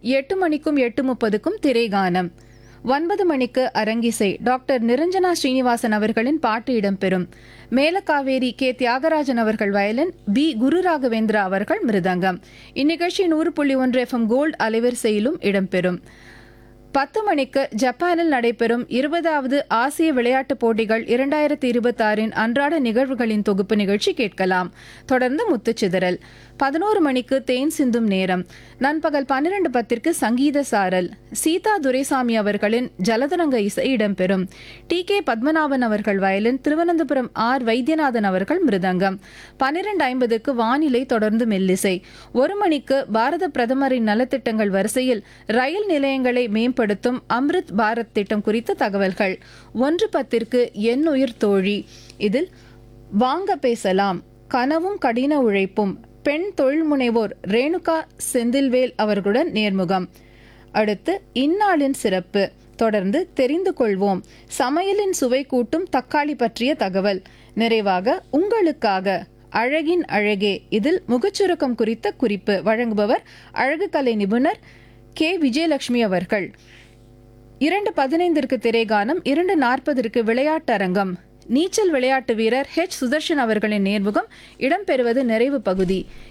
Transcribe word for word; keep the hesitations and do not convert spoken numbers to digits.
எட்டு மணிக்கும் எட்டு முப்பதுக்கும் திரைகானம். ஒன்பது மணிக்கு அரங்கிசை. டாக்டர் நிரஞ்சனா ஸ்ரீனிவாசன் அவர்களின் பாட்டு இடம்பெறும். மேலக்காவேரி கே தியாகராஜன் அவர்கள் வயலின், பி குருராகவேந்திரா அவர்கள் மிருதங்கம். இந்நிகழ்ச்சி நூறு புள்ளி ஒன்று எஃப்எம் கோல்டு அலைவரிசையிலும் இடம்பெறும். பத்து மணிக்கு ஜப்பானில் நடைபெறும் இருபதாவது ஆசிய விளையாட்டுப் போட்டிகள் இரண்டாயிரத்தி இருபத்தி ஆறின் அன்றாட நிகழ்வுகளின் தொகுப்பு நிகழ்ச்சி கேட்கலாம். தொடர்ந்து முத்துச்சிதறல். பதினோரு மணிக்கு தேன் சிந்தும் நேரம். நண்பகல் பன்னிரண்டு பத்திற்கு சங்கீத சாரல். சீதா துரைசாமி அவர்களின் ஜலதரங்க இசை இடம்பெறும். டி கே பத்மநாபன் அவர்கள் வயலின், திருவனந்தபுரம் ஆர் வைத்தியநாதன் அவர்கள் மிருதங்கம். பன்னிரண்டு ஐம்பதுக்கு வானிலை, தொடர்ந்து மெல்லிசை. ஒரு மணிக்கு பாரத பிரதமரின் நலத்திட்டங்கள் வரிசையில் ரயில் நிலையங்களை மேம்படுத்தும் அம்ரித் பாரத் திட்டம் குறித்த தகவல்கள். ஒன்று பத்திற்கு என் உயிர் தோழி. இதில் வாங்க பேசலாம், கனவும் கடின உழைப்பும், பெண் தொழில் முனைவோர் ரேணுகா செந்தில்வேல் அவர்களுடன் நேர்முகம். அடுத்து இந்நாளின் சிறப்பு. தொடர்ந்து தெரிந்து கொள்வோம், சமையலின் சுவை கூட்டும் தக்காளி பற்றிய தகவல். நிறைவாக உங்களுக்காக அழகின் அழகே, இதில் முகச்சுருக்கம் குறித்த குறிப்பு. வழங்குபவர் அழகு கலை நிபுணர் கே விஜயலட்சுமி அவர்கள். இரண்டு பதினைந்திற்கு திரைகானம். இரண்டு நாற்பதற்கு விளையாட்டரங்கம். நீச்சல் விளையாட்டு வீரர் ஹெச் சுதர்ஷன் அவர்களின் நேர்முகம் இடம்பெறுவது நிறைவு பகுதி.